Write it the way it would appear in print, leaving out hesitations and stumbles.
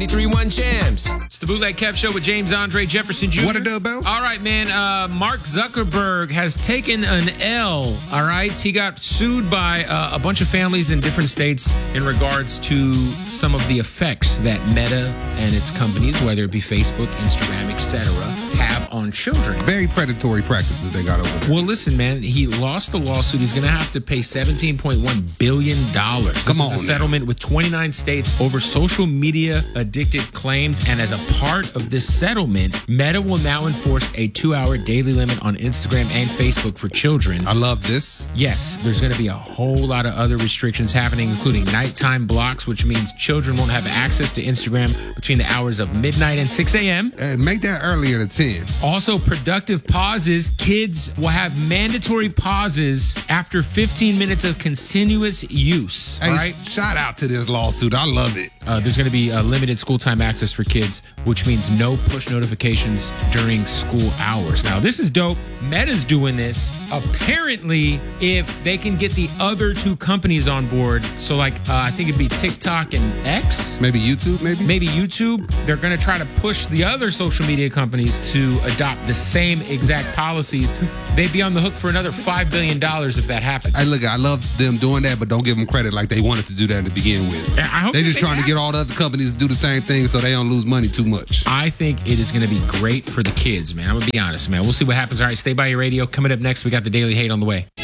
93.1 Jams. It's the Bootleg Kev Show with James Andre Jefferson Jr. What a dub, Bill? All right, man. Mark Zuckerberg has taken an L, all right? He got sued by a bunch of families in different states in regards to some of the effects that Meta and its companies, whether it be Facebook, Instagram, etc., have on children. Very predatory practices they got over there. Well, listen, man, he lost the lawsuit. He's going to have to pay $17.1 billion. This is a settlement with 29 states over social media addicted claims. And as a part of this settlement, Meta will now enforce a 2-hour daily limit on Instagram and Facebook for children. I love this. Yes, there's going to be a whole lot of other restrictions happening, including nighttime blocks, which means children won't have access to Instagram between the hours of midnight and 6 a.m. And make that earlier to 10. Also, productive pauses. Kids will have mandatory pauses after 15 minutes of continuous use. Hey, right? Shout out to this lawsuit. I love it. There's going to be limited school time access for kids, which means no push notifications during school hours. Now, this is dope. Meta's doing this. Apparently, if they can get the other two companies on board, so like I think it'd be TikTok and X. Maybe YouTube, Maybe YouTube. They're going to try to push the other social media companies to adopt the same exact policies. They'd be on the hook for another $5 billion if that happens. Hey, look, I love them doing that, but don't give them credit like they wanted to do that to begin with. I hope They're just trying to get all the other companies to do the same thing so they don't lose money too much. I think it is going to be great for the kids, man. I'm going to be honest, man. We'll see what happens. All right, stay by your radio. Coming up next, we got the Daily Hate on the way.